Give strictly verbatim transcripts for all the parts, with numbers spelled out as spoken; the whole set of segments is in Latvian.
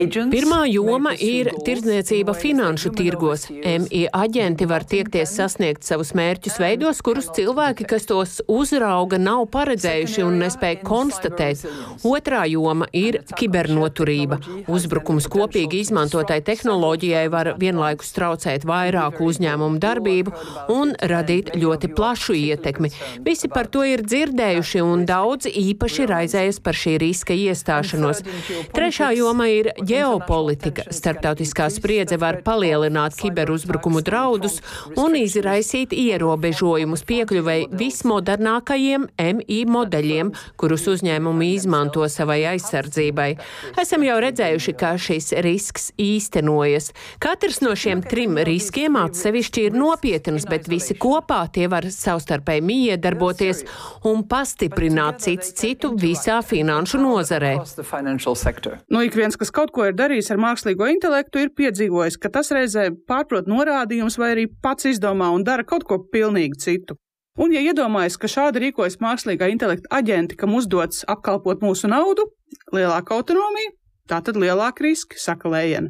Pirmā joma ir tirdzniecība finanšu tirgos. M I aģenti var tiekties sasniegt savus mērķus veidos, kurus cilvēki, kas tos uzrauga, nav paredzējuši un nespēja konstatēt. Otrā joma ir kibernoturība. Uzbrukums kopīgi izmantotai tehnoloģijai var vienlaikus traucēt vairāku uzņēmumu darbību un radīt ļoti plašu ietekmi. Visi par to ir dzirdējuši un daudzi īpaši raizējas par šī riska iestāšanos. Trešā joma ir ģeopolitika. Starptautiskā spriedze var palielināt kiberuzbrukumu draudus un izraisīt ierobežojumus piekļuvei vismodernākajiem M I modeļiem, kurus uzņēmumi izmanto savai aizsardzībai. Esam jau redzējuši, kā šis risks īstenojas. Katrs no šiem trim riskiem atsevišķi ir nopietns, bet visi kopā tie var savstarpēji miedarboties un pastiprināt cits citu visā finanšu nozarē. Nu, ik viens, kas kaut ko ir darījis ar mākslīgo intelektu, ir piedzīvojis, ka tas reizē pārprot norādījumus vai arī pats izdomā un dara kaut ko pilnīgi citu. Un, ja iedomājas, ka šādi rīkojas mākslīgā intelekta aģenti, kam uzdots apkalpot mūsu naudu, lielāka autonomija, tā tad lielāka riski, saka Lējena.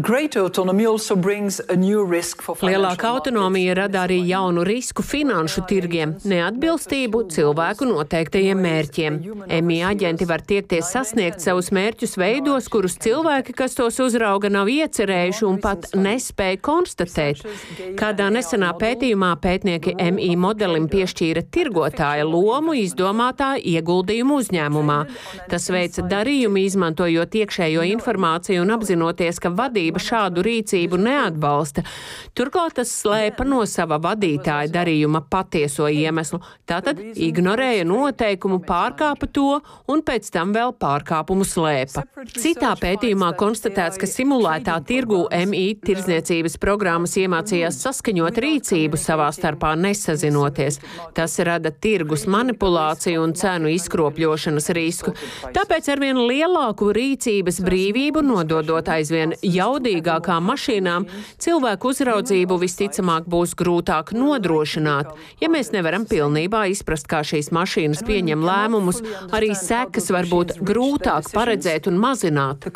Lielāka autonomija rada arī jaunu risku finanšu tirgiem, neatbilstību cilvēku noteiktajiem mērķiem. M I aģenti var tiekties sasniegt savus mērķus veidos, kurus cilvēki, kas tos uzrauga, nav iecerējuši un pat nespēja konstatēt. Kādā nesenā pētījumā pētnieki M I modelim piešķīra tirgotāja lomu izdomātā ieguldījumu uzņēmumā. Tas veica darījumu, izmantojot iekšējo informāciju un apzinoties, ka vadība šādu rīcību neatbalsta. Turklāt tas slēpa no sava vadītāja darījuma patieso iemeslu. Tātad ignorēja noteikumu, pārkāpa to un pēc tam vēl pārkāpumu slēpa. Citā pētījumā konstatēts, ka simulētā tirgū M I tirdzniecības programmas iemācījās saskaņot rīcību savā starpā nesazinoties. Tas rada tirgus manipulāciju un cenu izkropļošanas risku. Tāpēc arvien lielāku rīcības brīvību nododot aizvien jaudīgākām mašīnām, cilvēku uzraudzību visticamāk būs grūtāk nodrošināt. Ja mēs nevaram pilnībā izprast, kā šīs mašīnas pieņem lēmumus, arī sekas var būt grūtāk paredzēt un mazināt.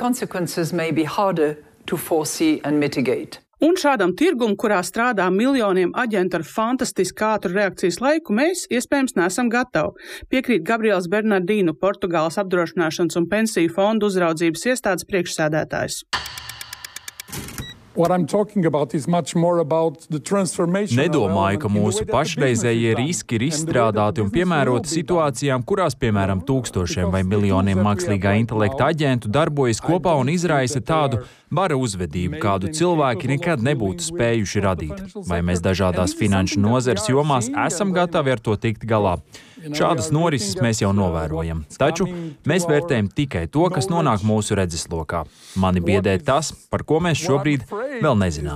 Un šādam tirgum, kurā strādā miljoniem aģentu ar fantastiski ātru reakcijas laiku, mēs iespējams neesam gatavi. Piekrīt Gabriels Bernardino, Portugāles apdrošināšanas un pensiju fondu uzraudzības iestādes priekšsēdētājs. Nedomāju, ka mūsu pašreizējie riski ir izstrādāti un piemēroti situācijām, kurās, piemēram, tūkstošiem vai miljoniem mākslīgā intelekta aģentu darbojas kopā un izraisa tādu bara uzvedību, kādu cilvēki nekad nebūtu spējuši radīt. Vai mēs dažādās finanšu nozares jomās esam gatavi ar to tikt galā? Šādas norises mēs jau novērojam. Taču mēs vērtējam tikai to, kas nonāk mūsu redzeslokā. Mani biedē tas, par ko mēs šobrīd vēl nezinām.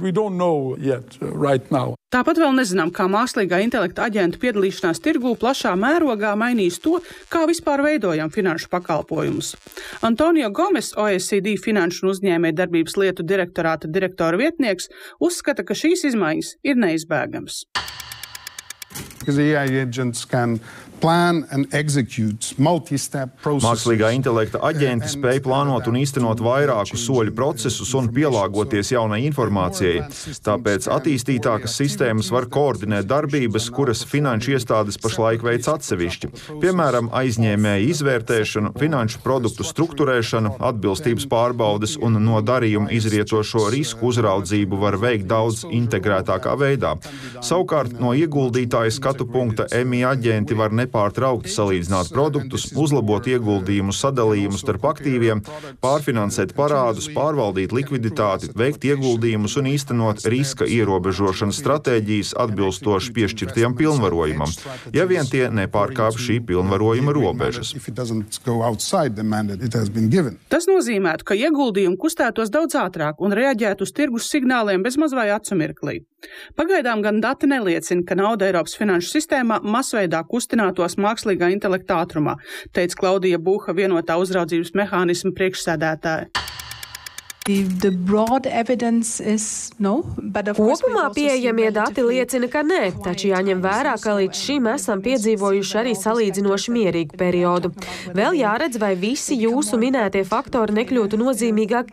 Tāpat vēl nezinām, kā mākslīgā intelekta aģentu piedalīšanās tirgū plašā mērogā mainīs to, kā vispār veidojam finanšu pakalpojumus. Antonio Gomes, O E C D finanšu un uzņēmēju darbības lietu direktorāta direktora vietnieks, uzskata, ka šīs izmaiņas ir neizbēgamas. Mākslīgā intelekta aģenti spēj plānot un īstenot vairāku soļu procesus un pielāgoties jaunai informācijai. Tāpēc attīstītākas sistēmas var koordinēt darbības, kuras finanšu iestādes pašlaik veic atsevišķi. Piemēram, aizņēmēju izvērtēšanu, finanšu produktu strukturēšanu, atbilstības pārbaudes un no darījuma izrietošo risku uzraudzību var veikt daudz integrētākā veidā. Savukārt, no ieguldītāja skatu punkta M I aģenti var nepārtraukti salīdzināt produktus, uzlabot ieguldījumu sadalījumu starp aktīviem, pārfinansēt parādus, pārvaldīt likviditāti, veikt ieguldījumus un īstenot riska ierobežošanas stratēģijas atbilstoši piešķirtiem pilnvarojumam, ja vien tie nepārkāp šī pilnvarojuma robežas. Tas nozīmētu, ka ieguldījumi kustētos daudz ātrāk un reaģētu uz tirgus signāliem bez maz vai acu mirklī. Pagaidām gan dati neliecina, ka nauda Eiropas finanšu sistēmā masveidā kustinātos mākslīgā intelekta ātrumā, teica Klaudija Buha, vienotā uzraudzības mehānisma priekšsēdētāja. Kopumā pieejamie dati liecina, ka nē, taču jāņem vērā, ka līdz šim esam piedzīvojuši arī salīdzinoši mierīgu periodu. Vēl jāredz, vai visi jūsu minētie faktori nekļūtu nozīmīgāk